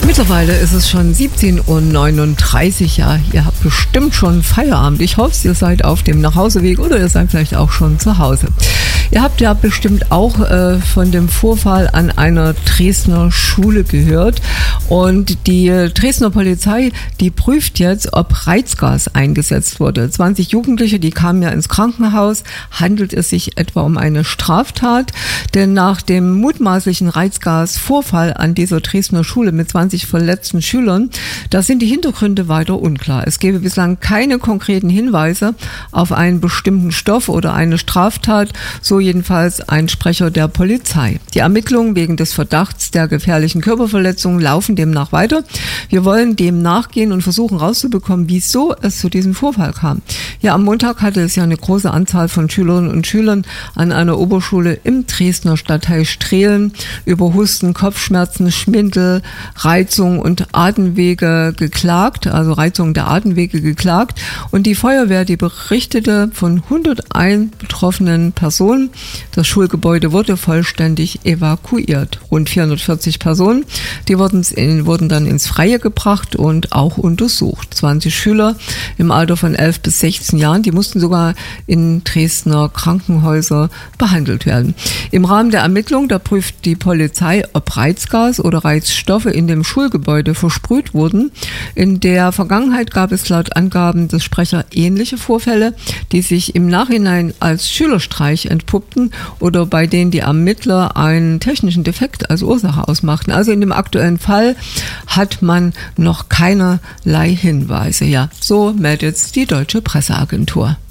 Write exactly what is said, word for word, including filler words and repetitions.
Mittlerweile ist es schon siebzehn Uhr neununddreißig. Ja, ihr habt bestimmt schon Feierabend. Ich hoffe, ihr seid auf dem Nachhauseweg oder ihr seid vielleicht auch schon zu Hause. Ihr habt ja bestimmt auch äh, von dem Vorfall an einer Dresdner Schule gehört. Und die Dresdner Polizei, die prüft jetzt, ob Reizgas eingesetzt wurde. zwanzig Jugendliche, die kamen ja ins Krankenhaus. Handelt es sich etwa um eine Straftat? Denn nach dem mutmaßlichen Reizgasvorfall an dieser Dresdner Schule mit zwanzig verletzten Schülern, da sind die Hintergründe weiter unklar. Es gäbe bislang keine konkreten Hinweise auf einen bestimmten Stoff oder eine Straftat, so jedenfalls ein Sprecher der Polizei. Die Ermittlungen wegen des Verdachts der gefährlichen Körperverletzung laufen demnach weiter. Wir wollen dem nachgehen und versuchen rauszubekommen, wieso es zu diesem Vorfall kam. Ja, am Montag hatte es ja eine große Anzahl von Schülerinnen und Schülern an einer Oberschule im Dresdner Stadtteil Strehlen über Husten, Kopfschmerzen, Schwindel, Reizung und Atemwege geklagt, also Reizung der Atemwege geklagt. Und die Feuerwehr, die berichtete von hunderteins betroffenen Personen. Das Schulgebäude wurde vollständig evakuiert. Rund vierhundertvierzig Personen, die wurden, in, wurden dann ins Freie gebracht und auch untersucht. zwanzig Schüler im Alter von elf bis sechzehn Jahren, die mussten sogar in Dresdner Krankenhäuser behandelt werden. Im Rahmen der Ermittlung, da prüft die Polizei, ob Reizgas oder Reizstoffe in dem Schulgebäude versprüht wurden. In der Vergangenheit gab es laut Angaben des Sprechers ähnliche Vorfälle, die sich im Nachhinein als Schülerstreich entpuppten oder bei denen die Ermittler einen technischen Defekt als Ursache ausmachten. Also in dem aktuellen Fall hat man noch keinerlei Hinweise. Ja, so meldet die Deutsche Presseagentur.